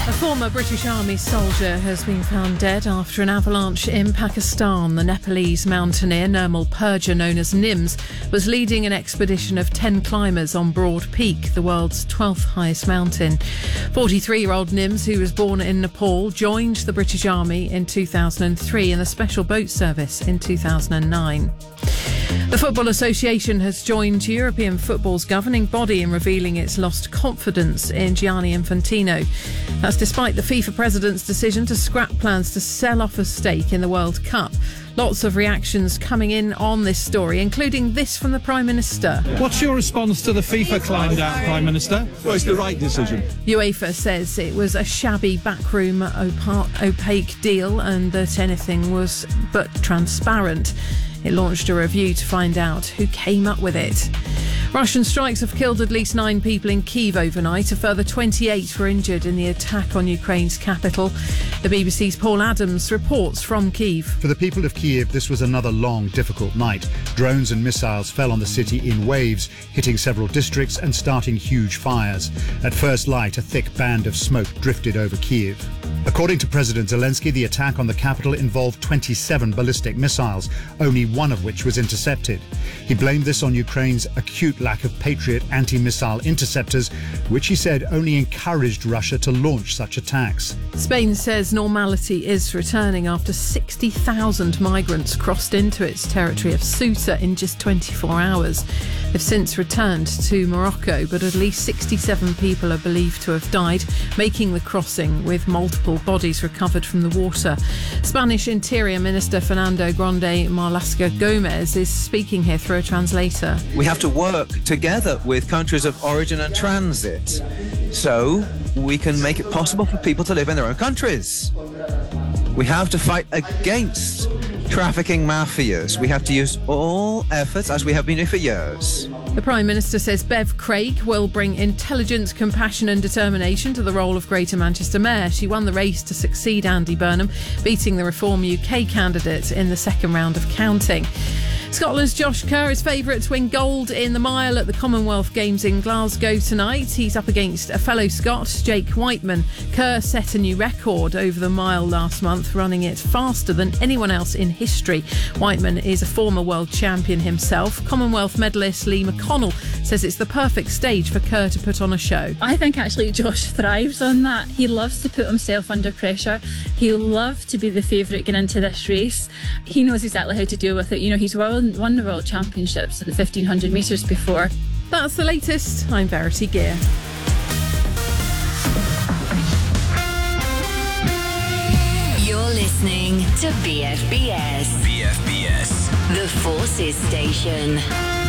A former British Army soldier has been found dead after an avalanche in Pakistan. The Nepalese mountaineer Nirmal Purja, known as Nims, was leading an expedition of 10 climbers on Broad Peak, the world's 12th highest mountain. 43-year-old Nims, who was born in Nepal, joined the British Army in 2003 and the Special Boat Service in 2009. The Football Association has joined European football's governing body in revealing it's lost confidence in Gianni Infantino. That's despite the FIFA president's decision to scrap plans to sell off a stake in the World Cup. Lots of reactions coming in on this story, including this from the Prime Minister. What's your response to the FIFA climb down, Prime Minister? Well, it's the right decision. UEFA says it was a shabby backroom opaque deal and that anything was but transparent. It launched a review to find out who came up with it. Russian strikes have killed at least 9 people in Kyiv overnight. A further 28 were injured in the attack on Ukraine's capital. The BBC's Paul Adams reports from Kyiv. For the people of Kyiv, this was another long, difficult night. Drones and missiles fell on the city in waves, hitting several districts and starting huge fires. At first light, a thick band of smoke drifted over Kyiv. According to President Zelensky, the attack on the capital involved 27 ballistic missiles, only one of which was intercepted. He blamed this on Ukraine's acute lack of Patriot anti-missile interceptors, which he said only encouraged Russia to launch such attacks. Spain says normality is returning after 60,000 migrants crossed into its territory of Ceuta in just 24 hours. They've since returned to Morocco, but at least 67 people are believed to have died, making the crossing, with multiple bodies recovered from the water. Spanish Interior Minister Fernando Grande Marlaska Gomez is speaking here through a translator. We have to work together with countries of origin and transit so we can make it possible for people to live in their own countries. We have to fight against trafficking mafias. We have to use all efforts, as we have been doing for years. The Prime Minister says Bev Craig will bring intelligence, compassion and determination to the role of Greater Manchester Mayor. She won the race to succeed Andy Burnham, beating the Reform UK candidate in the second round of counting. Scotland's Josh Kerr is favourite to win gold in the mile at the Commonwealth Games in Glasgow tonight. He's up against a fellow Scot, Jake Whiteman. Kerr set a new record over the mile last month, running it faster than anyone else in history. Whiteman is a former world champion himself. Commonwealth medalist Lee McConnell says it's the perfect stage for Kerr to put on a show. I think actually Josh thrives on that. He loves to put himself under pressure. He'll love to be the favourite getting into this race. He knows exactly how to deal with it. You know, he's won the World Championships at the 1500 metres before. That's the latest. I'm Verity Gear. You're listening to BFBS. BFBS. The Forces Station.